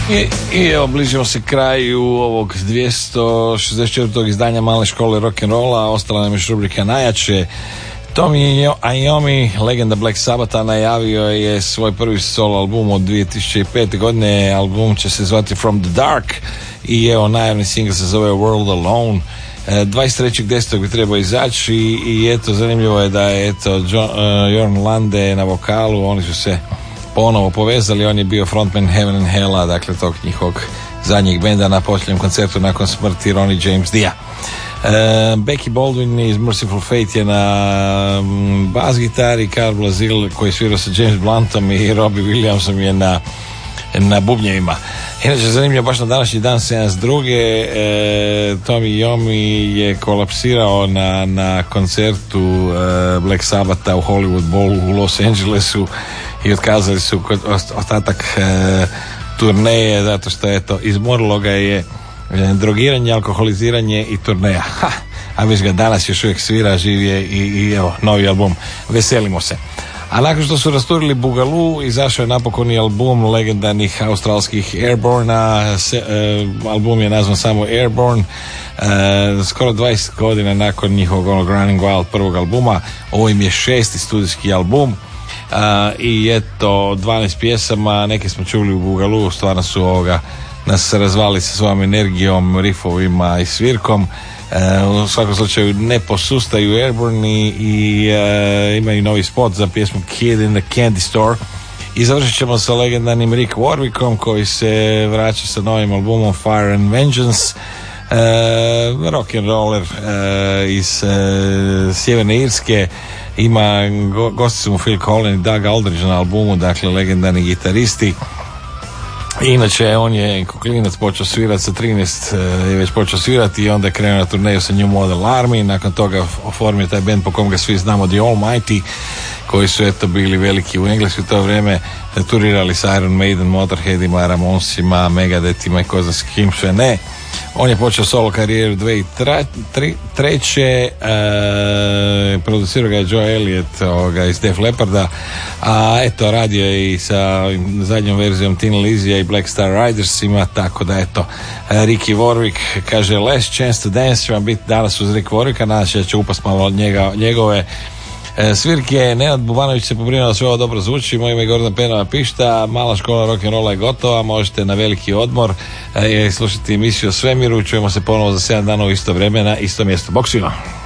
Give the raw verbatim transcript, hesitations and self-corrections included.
I, I evo, bližimo se kraju ovog dvjesto šezdeset četvrtog izdanja Male škole rock'n'rolla. Ostala nam još rubrika Najjače. Tommy Iommi, legenda Black Sabbatha, najavio je svoj prvi solo album od dvije tisuće pete godine. Album će se zvati From the Dark i evo, najavni single se zove World Alone. dvadeset trećeg desetog bi trebao izaći i, i eto, zanimljivo je da je eto John, uh, Jorn Lande na vokalu. Oni su se ponovo povezali, on je bio frontman Heaven and Hella, dakle tog njihovog zadnjeg benda na posljednjem koncertu nakon smrti Ronnie James Dia. Uh, Becky Baldwin iz Merciful Fate je na um, bas gitari, Carl Blazil koji je svirao sa James Bluntom i Robbie Williamsom je na, na bubnjevima. Inače, zanimljivo, baš na današnji dan sedamdeset druge E, Tommy Iommi je kolapsirao na, na koncertu e, Black Sabbatha u Hollywood Bowlu u Los Angelesu i otkazali su ostatak e, turneje zato što eto, izmorilo ga je e, drogiranje, alkoholiziranje i turneja. Ha, a već ga danas još uvijek svira, živije i, i evo, novi album. Veselimo se. A nakon što su rasturili Boogaloo, izašao je napokon i album legendarnih australskih Airborne. Se, e, album je nazvan samo Airborne. E, skoro dvadeset godina nakon njihovog onog Running Wild prvog albuma. Ovo im je šesti studijski album. E, I eto, dvanaest pjesama, neke smo čuli u Boogaloo, stvarno su ovoga nas razvali sa svojom energijom, riffovima i svirkom. Uh, u svakom slučaju ne posustaju Airborne i, i uh, imaju novi spot za pjesmu Kid in the Candy Store. I završit ćemo sa legendarnim Rick Warwickom koji se vraća sa novim albumom Fire and Vengeance. Uh, rock'n'roller uh, iz uh, Sjeverne Irske. Ima go, gosti su mu Phil Collins i Doug Aldridge na albumu, dakle legendarni gitaristi. Inače, on je klinac počeo svirati sa trinaest, je već počeo svirati i onda je krenuo na turneju sa New Model Army. Nakon toga oformio taj band po kom ga svi znamo, The Almighty, koji su eto bili veliki u Engleskoj u to vrijeme, turirali sa Iron Maiden, Motorheadima, Ramonsima, Megadethima i ko zna s kim sve ne. On je počeo solo karijeru dvije tisuće treće. E, producirao ga je Joe Elliott ovoga, iz Def Lepparda, a eto radio je i sa zadnjom verzijom Tin Lizzy i Black Star Ridersima, tako da eto, Ricky Warwick kaže Last Chance to Dance će vam biti danas uz Rick Warwicka, nadam se da će upast malo od njega, njegove E, svirke. Nenad Bubanović se pobrinuo da sve ovo dobro zvuči. Moje ime je Gordon Penova Pišta. Mala škola rock'n'rolla je gotova. Možete na veliki odmor e, slušati emisiju o svemiru. Čujemo se ponovo za sedam dana u isto vremena, isto mjesto. Bok svima.